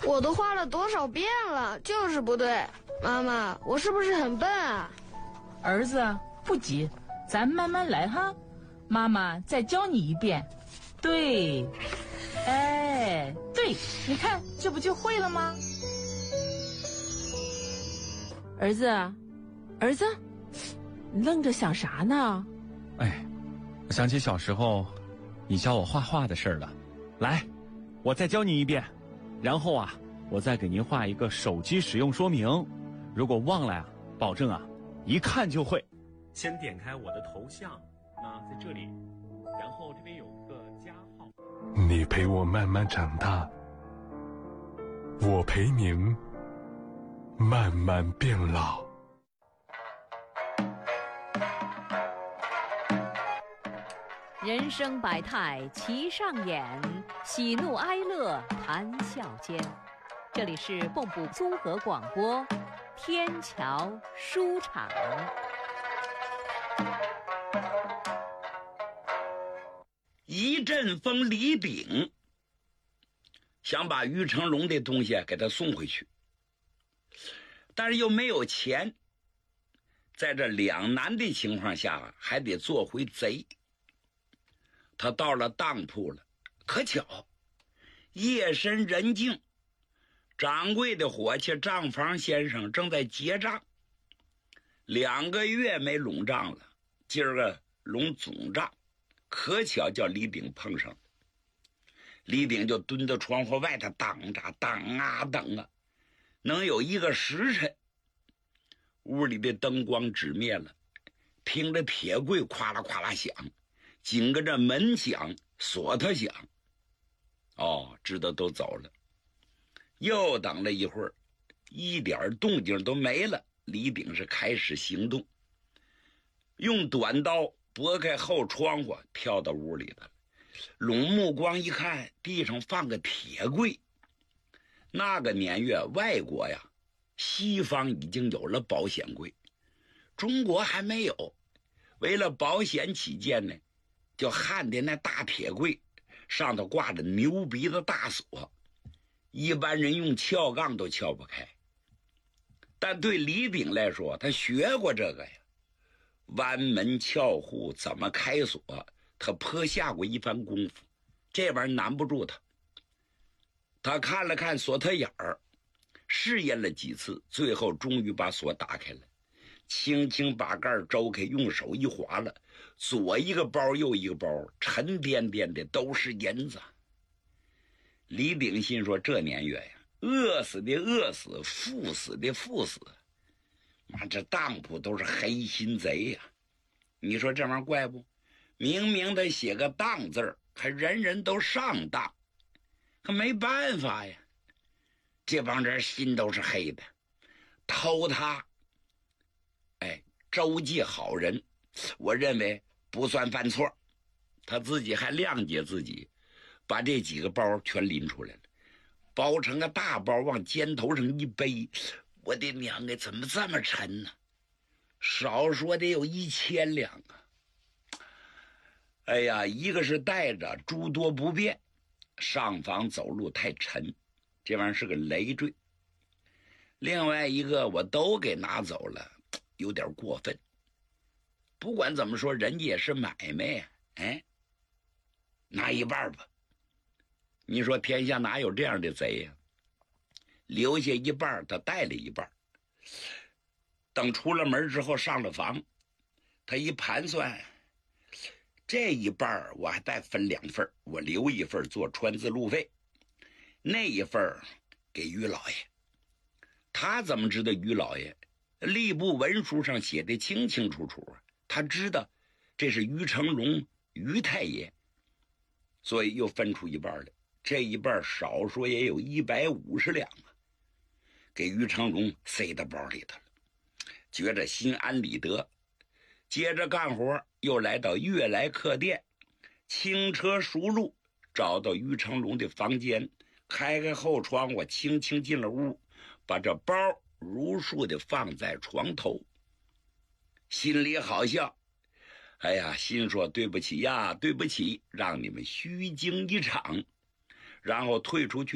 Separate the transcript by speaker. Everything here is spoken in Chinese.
Speaker 1: 我都画了多少遍了，就是不对。妈妈，我是不是很笨啊？
Speaker 2: 儿子，不急，咱慢慢来哈。妈妈再教你一遍。对，哎，对，你看这不就会了吗？
Speaker 3: 儿子，你愣着想啥呢？
Speaker 4: 哎，我想起小时候你教我画画的事儿了。来，我再教你一遍，然后啊，我再给您画一个手机使用说明。如果忘了呀，保证啊，一看就会。先点开我的头像，那在这里，然后这边有个加号。
Speaker 5: 你陪我慢慢长大，我陪您慢慢变老。
Speaker 6: 人生百态齐上演，喜怒哀乐谈笑间。这里是蚌埠综合广播天桥书场。
Speaker 7: 一阵风李炳想把于成龙的东西给他送回去，但是又没有钱，在这两难的情况下还得做回贼。他到了当铺了，可巧夜深人静，掌柜的伙计账房先生正在结账，2个月没拢账了，今儿个拢总账，可巧叫李炳碰上了。李炳就蹲在窗户外头等着，等啊等啊，能有1个时辰，屋里的灯光只灭了，听着铁柜咵啦咵啦响，紧跟着门响，锁头响，知道都走了。又等了一会儿，一点动静都没了，李炳是开始行动，用短刀拨开后窗户，跳到屋里了。拢目光一看，地上放个铁柜。那个年月，外国呀，西方已经有了保险柜，中国还没有。为了保险起见呢，就焊的那大铁柜上头挂着牛鼻子大锁，一般人用撬杠都撬不开。但对李炳来说，他学过这个呀，弯门撬户怎么开锁，他颇下过一番功夫，这玩意儿难不住他。他看了看锁头眼儿，试验了几次，最后终于把锁打开了，轻轻把盖周开，用手一划了，左一个包右一个包，沉甸甸的都是银子。李炳心说，这年月呀，饿死的饿死，富死的富死，妈，这当铺都是黑心贼呀！你说这玩意儿怪不？明明他写个当字儿，还人人都上当，可没办法呀，这帮人心都是黑的。偷他，周济好人，我认为不算犯错。他自己还谅解自己，把这几个包全拎出来了，包成个大包往肩头上一背。我的娘啊，怎么这么沉呢？少说得有1000两啊！哎呀，一个是带着诸多不便，上房走路太沉，这玩意儿是个累赘。另外一个我都给拿走了，有点过分。不管怎么说，人家也是买卖呀，拿一半吧。你说天下哪有这样的贼呀？留下一半，他带了一半。等出了门之后上了房，他一盘算，这一半我还再分2份，我留一份做川字路费，那一份给于老爷。他怎么知道于老爷？吏部文书上写的清清楚楚，他知道这是于成龙于太爷，所以又分出一半来。这一半少说也有150两啊，给于成龙塞到包里头了，觉着心安理得。接着干活，又来到悦来客店，轻车熟路找到于成龙的房间，开开后窗户，轻轻进了屋，把这包如数的放在床头，心里好笑。哎呀，心说对不起呀，对不起，让你们虚惊一场，然后退出去